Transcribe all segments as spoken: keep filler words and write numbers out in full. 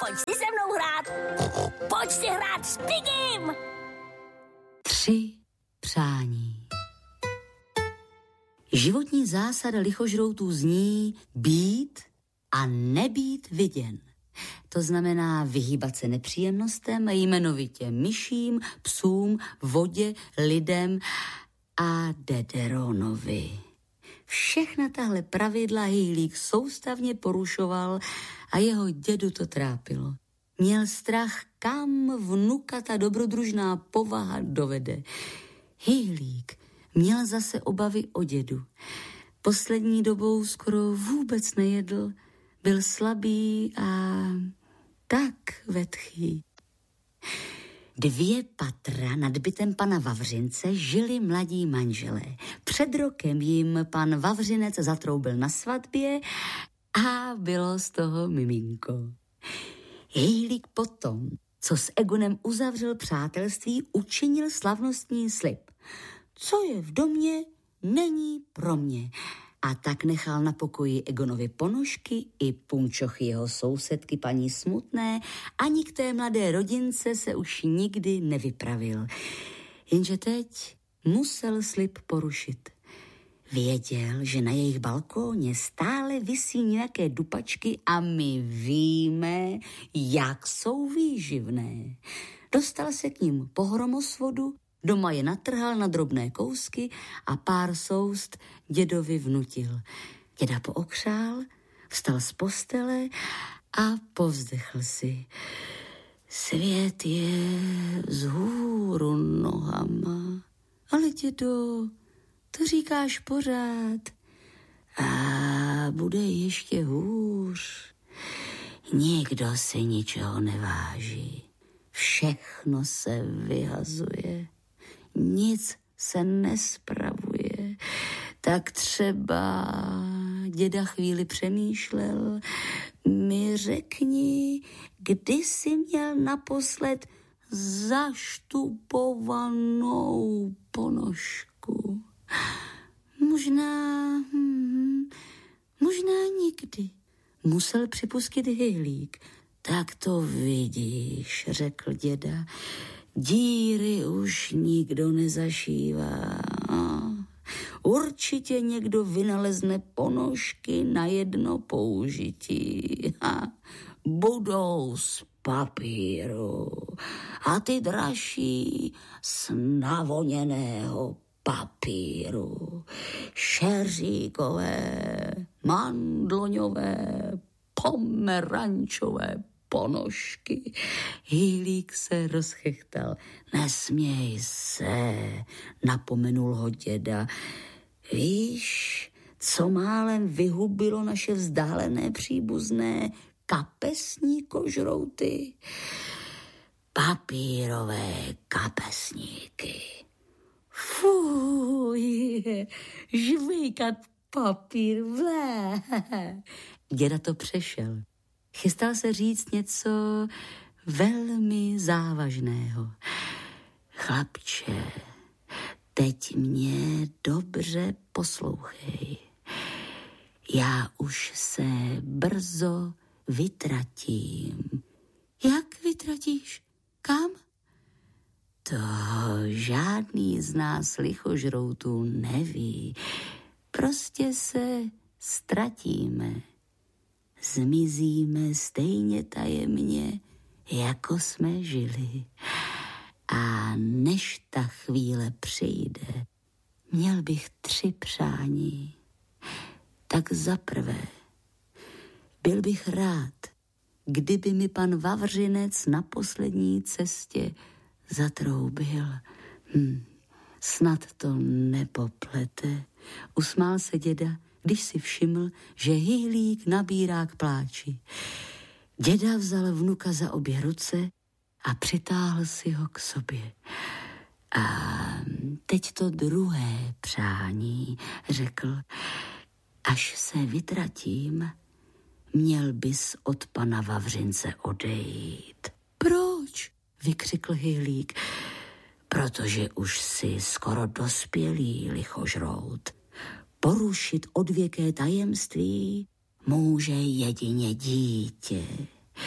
Pojď si se mnou hrát. Pojď si hrát s Pigim. Tři přání. Životní zásada lichožroutů zní být a nebýt viděn. To znamená vyhýbat se nepříjemnostem, jmenovitě myším, psům, vodě, lidem a Dederonovi. Všechna tahle pravidla Hýlík soustavně porušoval a jeho dědu to trápilo. Měl strach, kam vnuka ta dobrodružná povaha dovede. Hýlík měl zase obavy o dědu. Poslední dobou skoro vůbec nejedl, byl slabý a tak vetchý. Dvě patra nad bytem pana Vavřince žili mladí manželé. Před rokem jim pan Vavřinec zatroubil na svatbě a bylo z toho miminko. Hýlík potom, co s Egonem uzavřel přátelství, učinil slavnostní slib. Co je v domě, není pro mě. A tak nechal na pokoji Egonovi ponožky i punčochy jeho sousedky paní Smutné, ani k té mladé rodince se už nikdy nevypravil. Jenže teď musel slib porušit. Věděl, že na jejich balkóně stále visí nějaké dupačky a my víme, jak jsou výživné. Dostal se k ním po hromosvodu, doma je natrhal na drobné kousky a pár soust dědovi vnutil. Děda pookřál, vstal z postele a povzdechl si. Svět je vzhůru nohama. Ale dědo, to říkáš pořád. A bude ještě hůř. Nikdo si ničeho neváží. Všechno se vyhazuje. Nic se nespravuje. Tak třeba děda chvíli přemýšlel, mi řekni, kdy jsi měl naposled zaštupovanou ponožku. Možná, hm, možná nikdy. Musel připustit Hýlík. Tak to vidíš, řekl děda. Díry už nikdo nezašívá. Určitě někdo vynalezne ponožky na jedno použití. Ha, budou z papíru a ty dražší z navoněného papíru. Šeříkové, mandloňové, pomerančové ponožky. Hýlík se rozchechtal. Nesměj se, napomenul ho děda. Víš, co málem vyhubilo naše vzdálené příbuzné kapesní kožrouty? Papírové kapesníky. Fuj, žvejkat papír, blé. Děda to přešel. Chystal se říct něco velmi závažného. Chlapče, teď mě dobře poslouchej. Já už se brzo vytratím. Jak vytratíš? Kam? To žádný z nás lichožroutů neví. Prostě se ztratíme. Zmizíme stejně tajemně, jako jsme žili. A než ta chvíle přijde, měl bych tři přání. Tak za prvé, byl bych rád, kdyby mi pan Vavřinec na poslední cestě zatroubil. Hm, snad to nepoplete. Usmál se děda, když si všiml, že Hýlík nabírá k pláči. Děda vzal vnuka za obě ruce a přitáhl si ho k sobě. A teď to druhé přání, řekl, až se vytratím, měl bys od pana Vavřince odejít. Proč? Vykřikl Hýlík. Protože už si skoro dospělý lichožrout. Porušit odvěké tajemství může jedině dítě.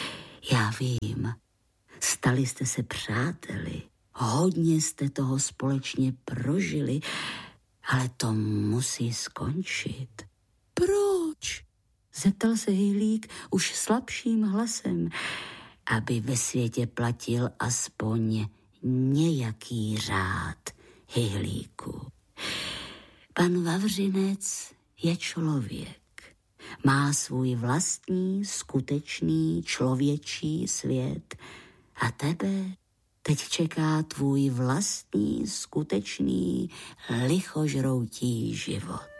Já vím, stali jste se přáteli, hodně jste toho společně prožili, ale to musí skončit. Proč? Zeptal se Hyhlík už slabším hlasem, aby ve světě platil aspoň nějaký řád, Hyhlíku. Pan Vavřinec je člověk. Má svůj vlastní, skutečný, člověčí svět a tebe teď čeká tvůj vlastní, skutečný, lichožroutí život.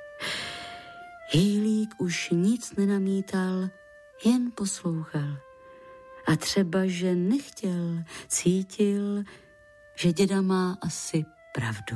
Hyhlík už nic nenamítal, jen poslouchal. A třeba, že nechtěl, cítil, že děda má asi pravdu.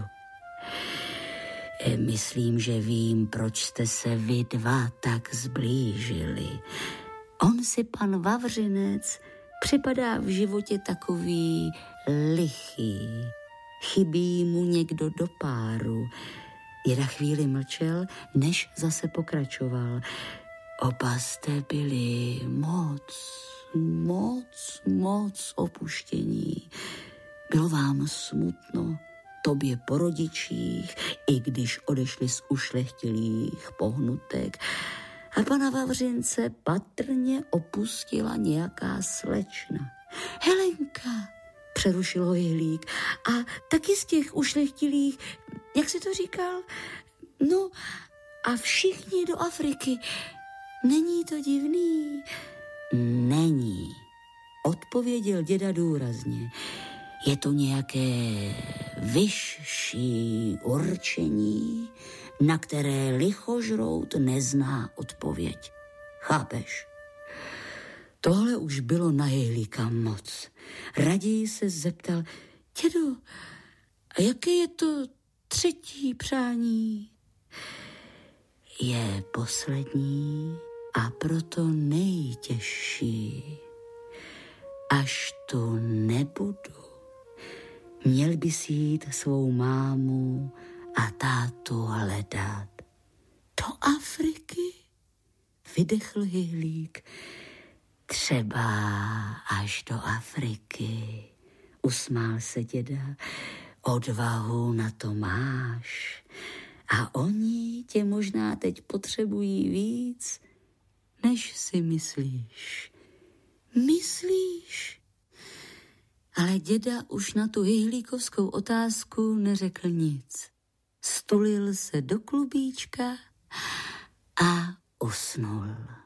Myslím, že vím, proč jste se vy dva tak zblížili. On si, pan Vavřinec, připadá v životě takový lichý. Chybí mu někdo do páru. Děda chvíli mlčel, než zase pokračoval. Oba jste byli moc, moc, moc opuštění. Bylo vám smutno, tobě po rodičích, i když odešli z ušlechtilých pohnutek. A pana Vavřince patrně opustila nějaká slečna. Helenka, přerušil ho Hyhlík. A taky z těch ušlechtilých, jak jsi to říkal? No a všichni do Afriky. Není to divný? Není, odpověděl děda důrazně. Je to nějaké vyšší určení, na které lichožrout nezná odpověď. Chápeš? Tohle už bylo na Hyhlíka moc. Raději se zeptal, dědo, a jaké je to třetí přání? Je poslední a proto nejtěžší. Až tu nebudu, měl bys jít svou mámu a tátu hledat. Do Afriky? Vydechl Hyhlík. Třeba až do Afriky, usmál se děda. Odvahu na to máš. A oni tě možná teď potřebují víc, než si myslíš. Myslíš? Ale děda už na tu hyhlíkovskou otázku neřekl nic. Stulil se do klubíčka a usnul.